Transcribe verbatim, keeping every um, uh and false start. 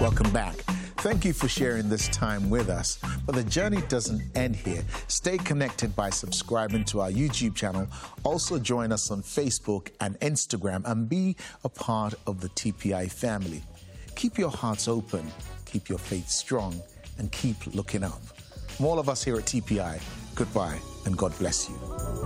welcome back. Thank you for sharing this time with us. But the journey doesn't end here. Stay connected by subscribing to our YouTube channel. Also join us on Facebook and Instagram and be a part of the T P I family. Keep your hearts open, keep your faith strong, and keep looking up. From all of us here at T P I, goodbye and God bless you.